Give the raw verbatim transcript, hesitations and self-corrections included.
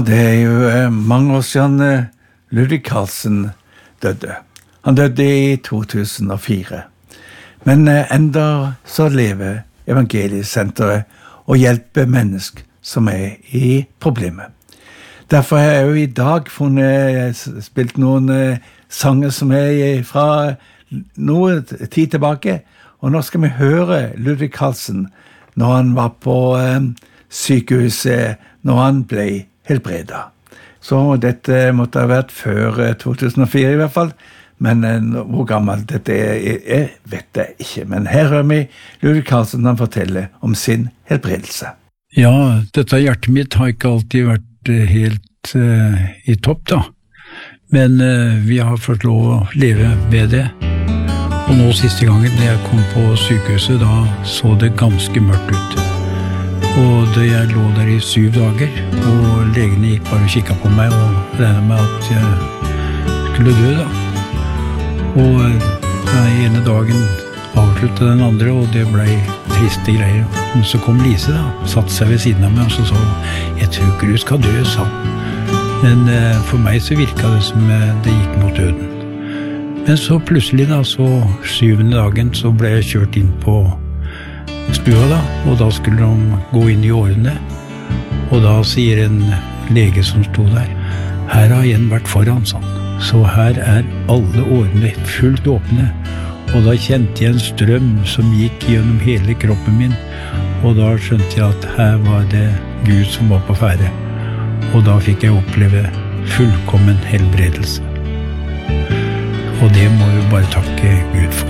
Det er jo eh, mange år siden eh, Ludvig Carlsen døde. Han døde i to tusen og fire. Men eh, enda så lever Evangeliesenteret og hjelper mennesker som er i problemer. Derfor har jeg jo i dag funnet, spilt noen eh, sanger som er fra noe tid tilbake. Og nå skal vi høre Ludvig Carlsen når han var på eh, sykehuset, når han ble helbreda. Så dette måtte ha vært før to tusen og fire i hvert fall, men uh, hvor gammel dette er, er, vet jeg ikke. Men her hører vi Ludvig Carlsen han fortelle om sin helbredelse. Ja, dette hjertet mitt har ikke alltid vært uh, helt uh, i topp da, men uh, vi har fått lov å leve med det. Og nå siste gangen da jeg kom på sykehuset, da så det ganske mørkt ut. Og da jeg lå der i syv dager, og legene gikk bare og kikket på meg og regnet med at jeg skulle dø da. Og den ene dagen avsluttet den andre, og det ble triste greier. Men så kom Lise da, satt seg ved siden av meg, og så sa hun, jeg tror ikke du skal dø, sa hun. Men eh, for meg så virket det som eh, det gikk mot døden. Men så plutselig da, så syvende dagen, så ble jeg kjørt inn på stua da, og da skulle de gå inn i årene, og da sier en lege som sto der, her har en vært foran, sånn. Så her er alle årene fullt åpne, og da kjente jeg en strøm som gikk gjennom hele kroppen min, og da skjønte jeg at her var det Gud som var på ferde, og da fikk jeg oppleve fullkommen helbredelse. Og det må jeg bare takke Gud for.